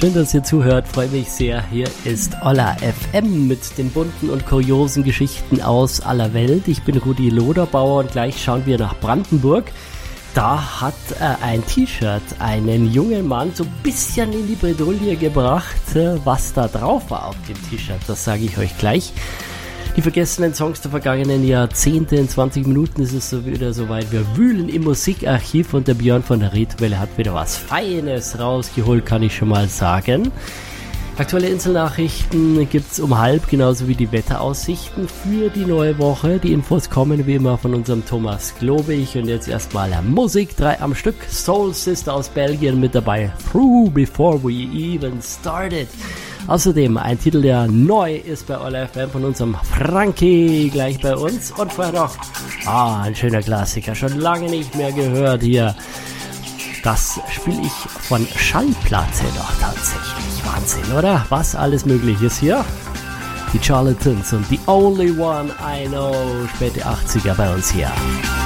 Schön, dass ihr zuhört. Freue mich sehr. Hier ist Olla FM mit den bunten und kuriosen Geschichten aus aller Welt. Ich bin Rudi Loderbauer und gleich schauen wir nach Brandenburg. Da hat ein T-Shirt einen jungen Mann so ein bisschen in die Bredouille gebracht. Was da drauf war auf dem T-Shirt, das sage ich euch gleich. Die vergessenen Songs der vergangenen Jahrzehnte. In 20 Minuten ist es so wieder soweit. Wir wühlen im Musikarchiv und der Björn von der Redwelle hat wieder was Feines rausgeholt, kann ich schon mal sagen. Aktuelle Inselnachrichten gibt's um 12:30, genauso wie die Wetteraussichten für die neue Woche. Die Infos kommen wie immer von unserem Thomas Globig. Und jetzt erstmal Musik, 3 am Stück. Soul Sister aus Belgien mit dabei. Through Before We Even Started. Außerdem ein Titel, der neu ist bei Olla FM von unserem Frankie, gleich bei uns. Und vorher noch, ein schöner Klassiker, schon lange nicht mehr gehört hier. Das spiele ich von Schallplatte noch tatsächlich. Wahnsinn, oder? Was alles möglich ist hier. Die Charlatans und The Only One I Know, späte 80er bei uns hier.